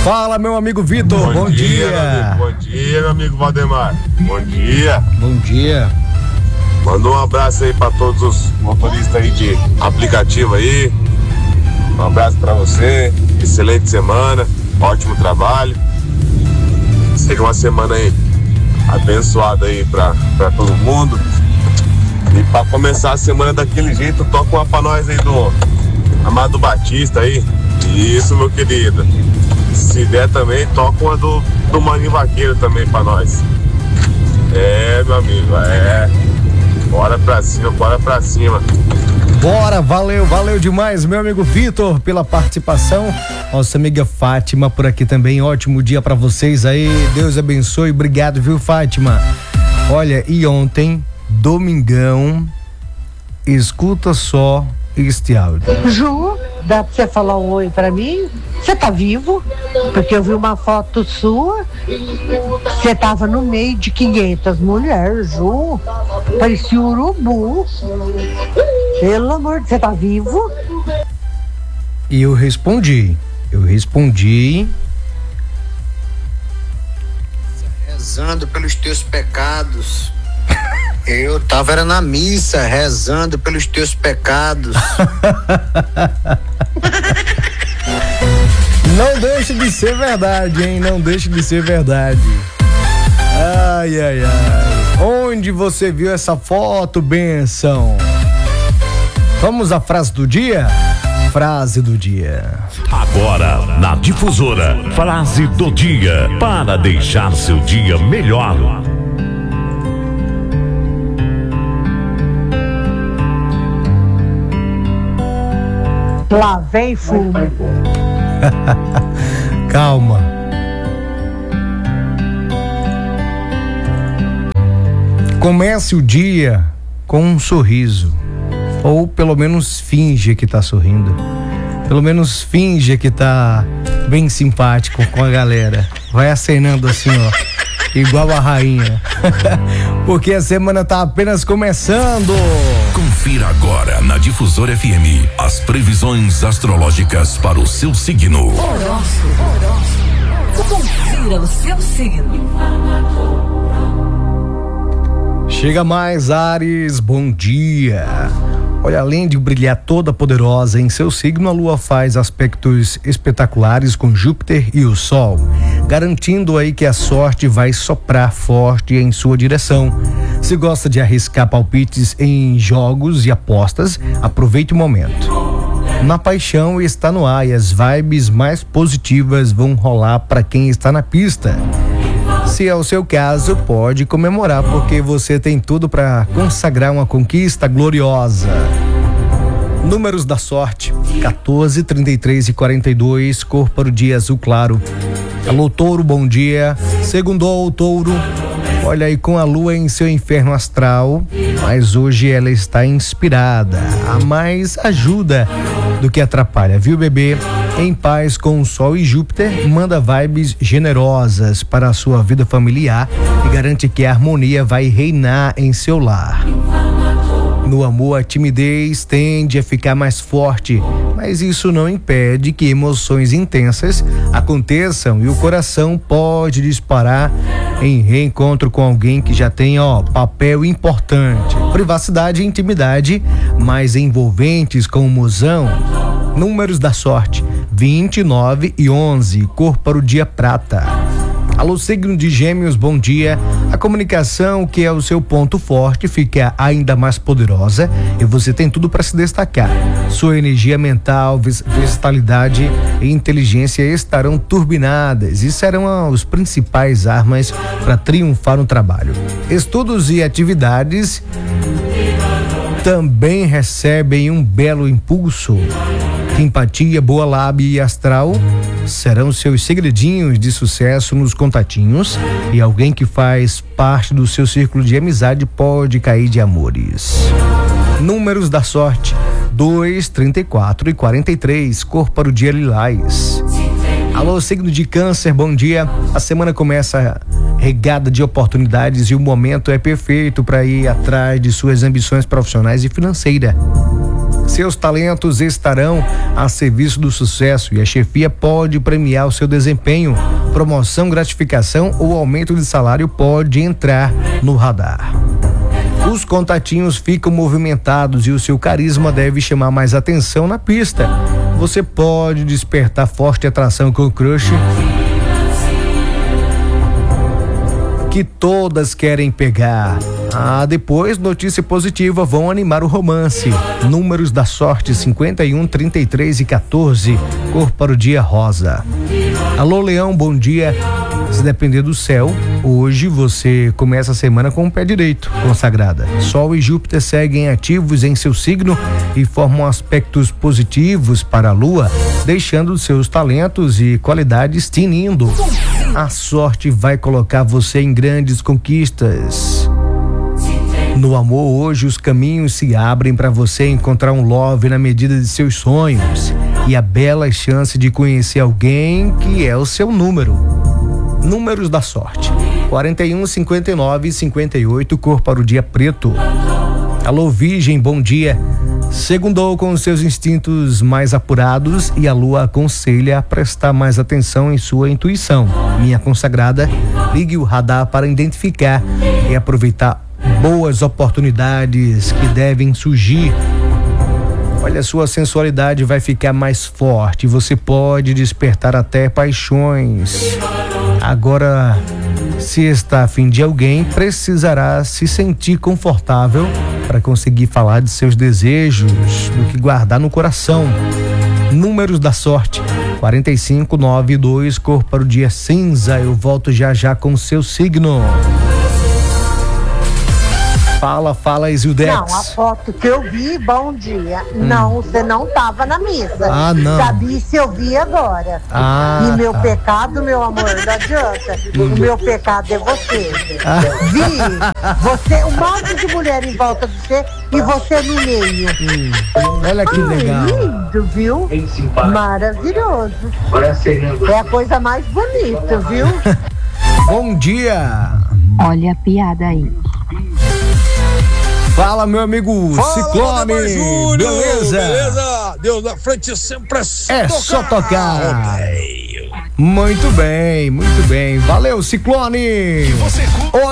Fala, meu amigo Vitor, bom dia. Bom dia, meu amigo Valdemar. Bom dia. Bom dia. Manda um abraço aí pra todos os motoristas aí de aplicativo aí. Um abraço pra você, excelente semana, ótimo trabalho. Seja uma semana aí abençoada aí pra todo mundo. E pra começar a semana daquele jeito, toca uma pra nós aí do Amado Batista aí. Isso, meu querido. Se der também, toca uma do Maninho Vaqueiro também pra nós. Meu amigo, Bora pra cima, bora pra cima. Bora, valeu demais, meu amigo Vitor, pela participação. Nossa amiga Fátima por aqui também, ótimo dia pra vocês aí, Deus abençoe, obrigado, viu, Fátima? Olha, e ontem, domingão, escuta só este áudio. Ju, dá pra você falar um oi pra mim? Você tá vivo? Porque eu vi uma foto sua, você tava no meio de 500 mulheres, Ju, parecia um urubu. Pelo amor de Deus, você tá vivo? E eu respondi. Rezando pelos teus pecados. Eu tava era na missa, rezando pelos teus pecados. Não deixe de ser verdade, hein? Não deixe de ser verdade. Ai. Onde você viu essa foto, benção? Vamos à frase do dia? Frase do dia. Agora, na Difusora, frase do dia, para deixar seu dia melhor. Lá vem fumo. Calma. Comece o dia com um sorriso. Ou pelo menos finge que tá sorrindo. Pelo menos finge que tá bem simpático com a galera. Vai acenando assim, ó, igual a rainha. Porque a semana tá apenas começando. Confira agora na Difusora FM as previsões astrológicas para o seu signo. Horóscopo. Confira o seu signo. Chega mais, Áries, bom dia. Olha, além de brilhar toda poderosa em seu signo, a Lua faz aspectos espetaculares com Júpiter e o Sol, garantindo aí que a sorte vai soprar forte em sua direção. Se gosta de arriscar palpites em jogos e apostas, aproveite o momento. Na paixão está no ar e as vibes mais positivas vão rolar para quem está na pista. Se é o seu caso, pode comemorar, porque você tem tudo para consagrar uma conquista gloriosa. Números da sorte: 14, 33 e 42, cor para o dia azul claro. Alô, Touro, bom dia. Segundou, Touro. Olha aí, com a lua em seu inferno astral, mas hoje ela está inspirada. A mais ajuda do que atrapalha, viu, bebê? Em paz com o Sol e Júpiter, manda vibes generosas para a sua vida familiar e garante que a harmonia vai reinar em seu lar. No amor, a timidez tende a ficar mais forte, mas isso não impede que emoções intensas aconteçam e o coração pode disparar em reencontro com alguém que já tem, papel importante. Privacidade e intimidade mais envolventes com o mozão. Números da sorte: 29 e 11, cor para o dia prata. Alô, signo de Gêmeos, bom dia. A comunicação, que é o seu ponto forte, fica ainda mais poderosa e você tem tudo para se destacar. Sua energia mental, versatilidade e inteligência estarão turbinadas e serão as principais armas para triunfar no trabalho. Estudos e atividades também recebem um belo impulso. Empatia, boa lábia e astral serão seus segredinhos de sucesso nos contatinhos e alguém que faz parte do seu círculo de amizade pode cair de amores. Números da sorte: 2, 34 e 43, cor para o dia lilás. Alô, signo de Câncer, bom dia. A semana começa regada de oportunidades e o momento é perfeito para ir atrás de suas ambições profissionais e financeiras. Seus talentos estarão a serviço do sucesso e a chefia pode premiar o seu desempenho. Promoção, gratificação ou aumento de salário pode entrar no radar. Os contatinhos ficam movimentados e o seu carisma deve chamar mais atenção na pista. Você pode despertar forte atração com o crush que todas querem pegar. Depois, notícia positiva, vão animar o romance. Números da sorte: 51, 33 e 14. Cor para o dia: rosa. Alô, Leão, bom dia. Se depender do céu, hoje você começa a semana com o pé direito, consagrada. Sol e Júpiter seguem ativos em seu signo e formam aspectos positivos para a Lua, deixando seus talentos e qualidades tinindo. A sorte vai colocar você em grandes conquistas. No amor, hoje os caminhos se abrem para você encontrar um love na medida de seus sonhos e a bela chance de conhecer alguém que é o seu número. Números da sorte: 41, 59 e 58, cor para o dia: preto. Alô, Virgem, bom dia. Segundou com os seus instintos mais apurados e a Lua aconselha a prestar mais atenção em sua intuição. Minha consagrada, ligue o radar para identificar e aproveitar boas oportunidades que devem surgir. Olha, sua sensualidade vai ficar mais forte, você pode despertar até paixões. Agora, se está afim de alguém, precisará se sentir confortável para conseguir falar de seus desejos do que guardar no coração. Números da sorte: 45, 9 e 2, cor para o dia: cinza. Eu volto já já com o seu signo. Fala, Isildex. Não, a foto que eu vi, bom dia. Não, você não tava na missa. Não. Sabia se eu vi agora. E meu pecado, meu amor, não adianta. O meu pecado é você. Vi você, um monte de mulher em volta de você e você no meio. Olha que legal. Lindo, viu? Maravilhoso. É a coisa mais bonita, viu? Bom dia. Olha a piada aí. Fala, meu amigo Ciclone. Beleza? Deus na frente sempre é só tocar. Muito bem. Valeu, Ciclone.